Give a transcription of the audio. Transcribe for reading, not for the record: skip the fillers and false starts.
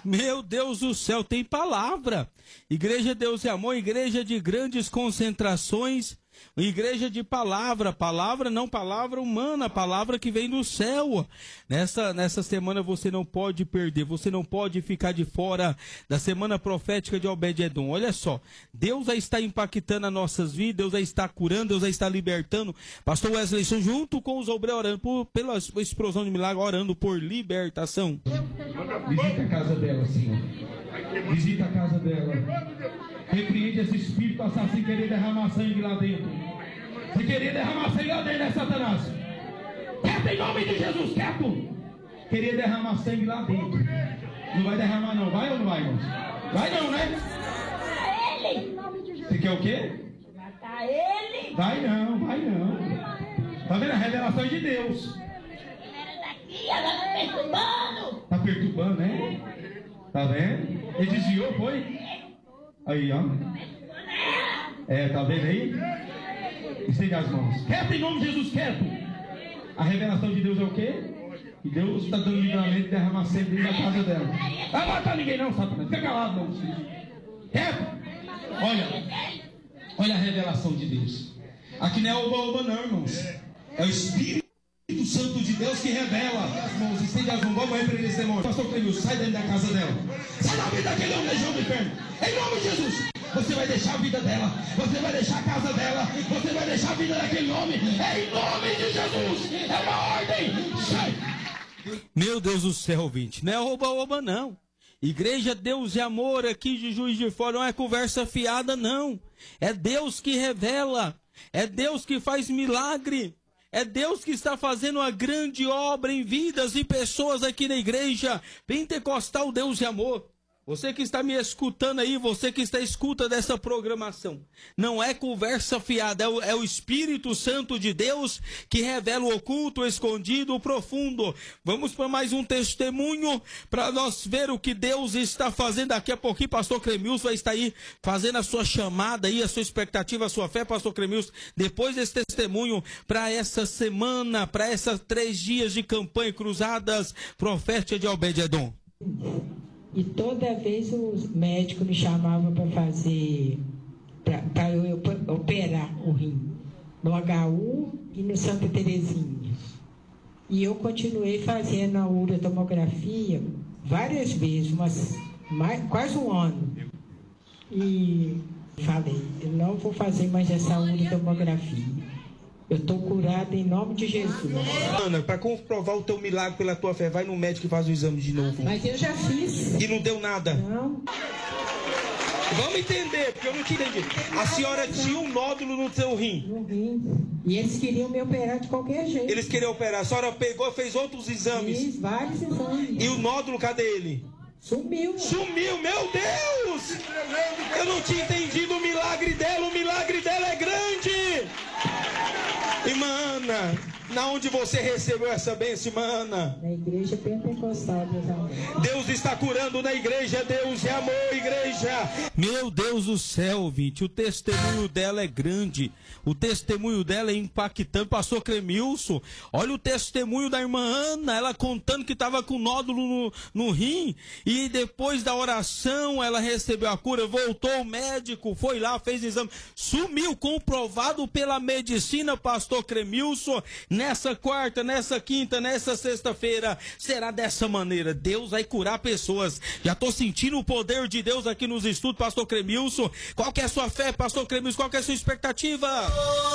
Meu Deus do céu, tem palavra. Igreja Deus e Amor, igreja de grandes concentrações, igreja de palavra, palavra não palavra humana, palavra que vem do céu. Nessa semana você não pode perder, você não pode ficar de fora da semana profética de Obed-Edom. Olha só, Deus já está impactando as nossas vidas, Deus já está curando, Deus já está libertando. Pastor Wesley, junto com os obreiros orando pela explosão de milagre, orando por libertação. Visita a casa dela, Senhor. Visita a casa dela. Repreende esse espírito assassino querer derramar sangue lá dentro. Se querer derramar sangue lá dentro, é Satanás. Quieto em nome de Jesus, quieto. Querer derramar sangue lá dentro. Não vai derramar não, vai ou não vai, irmãos? Vai não, né? Você quer o quê? Matar ele. Vai não, vai não. Tá vendo a revelação de Deus? Ela tá perturbando. Tá perturbando, né? Tá vendo? Ele desviou, foi? Aí, ó. Tá vendo aí? Estende as mãos. Quieto em nome de Jesus, quieto. A revelação de Deus é o quê? Que Deus está dando livramento de derramar sempre dentro da casa dela. Não vai matar ninguém não, Satanás. Fica calado, não. Quieto. Olha a revelação de Deus. Aqui não é oba-oba não, irmãos. É o Espírito Santo de Deus que revela. Irmãos, estende as mãos. Vamos repreender esse demônio. Pastor Clemil, sai dentro da casa dela. Sai da vida daquele homem, legião do inferno. Em nome de Jesus. Você vai deixar a vida dela. Você vai deixar a casa dela. Você vai deixar a vida daquele homem. É em nome de Jesus. É uma ordem. Sai. Meu Deus do céu, ouvinte. Não é oba-oba não. Igreja Deus e Amor aqui de Juiz de Fora não é conversa fiada não. É Deus que revela. É Deus que faz milagre. É Deus que está fazendo uma grande obra em vidas e pessoas aqui na igreja Pentecostal Deus e Amor. Você que está me escutando aí, você que está escuta dessa programação, não é conversa fiada, é o Espírito Santo de Deus que revela o oculto, o escondido, o profundo. Vamos para mais um testemunho para nós ver o que Deus está fazendo. Daqui a pouquinho, pastor Clemilson vai estar aí fazendo a sua chamada aí, a sua expectativa, a sua fé, pastor Clemilson, depois desse testemunho para essa semana, para essas 3 dias de campanha cruzadas profética de Obed-Edom. E toda vez os médicos me chamavam para fazer, para eu operar o rim, no HU e no Santa Terezinha. E eu continuei fazendo a uretomografia várias vezes, quase um ano. E falei, eu não vou fazer mais essa uretomografia. Eu estou curada em nome de Jesus. Ana, para comprovar o teu milagre pela tua fé, vai no médico e faz o exame de novo. Mas eu já fiz. E não deu nada? Não. Vamos entender, porque eu não te entendi. A senhora tinha um nódulo no seu rim. No rim. E eles queriam me operar de qualquer jeito. Eles queriam operar. A senhora pegou, fez outros exames. Fiz vários exames. E o nódulo, cadê ele? Sumiu. Sumiu, meu Deus! Eu não tinha entendido o milagre dela. O milagre dela é grande. Irmã Ana, na onde você recebeu essa bênção, irmã Ana? Na igreja Pentecostal, meus amores. Deus está curando na igreja, Deus é amor, igreja. Meu Deus do céu, ouvinte, o testemunho dela é grande, o testemunho dela é impactante. Pastor Clemilson, olha o testemunho da irmã Ana, ela contando que estava com nódulo no rim, e depois da oração ela recebeu a cura, voltou o médico, foi lá, fez exame, sumiu, comprovado pela medicina, pastor Clemilson. Nessa quarta, nessa quinta, nessa sexta-feira, será dessa maneira. Deus vai curar pessoas. Já estou sentindo o poder de Deus aqui nos estudos, pastor Clemilson. Qual que é a sua fé, pastor Clemilson? Qual que é a sua expectativa?